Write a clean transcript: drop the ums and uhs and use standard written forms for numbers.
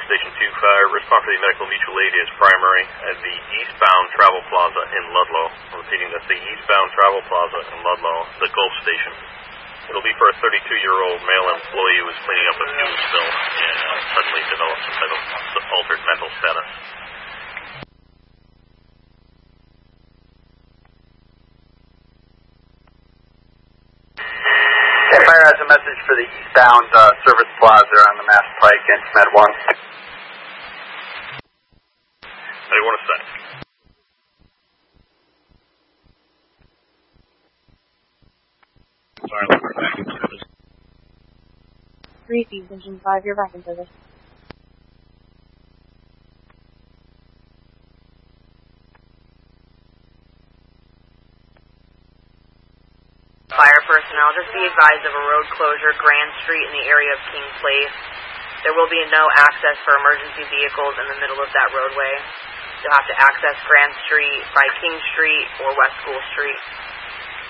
Station 2 Fire. Response for the medical mutual aid is primary at the eastbound travel plaza in Ludlow. I'm repeating, that's the eastbound travel plaza in Ludlow, the Gulf Station. It'll be for a 32-year-old male employee who was cleaning up a fuel spill and suddenly developed some type of altered mental status. Fire has a message for the eastbound service plaza on the Mass Pike, Med 1. How do you want to say? Sorry, we're back in service. Repeat, Engine 5, you're back in service. Fire personnel, just be advised of a road closure, Grand Street in the area of King Place. There will be no access for emergency vehicles in the middle of that roadway. You'll have to access Grand Street by King Street or West School Street.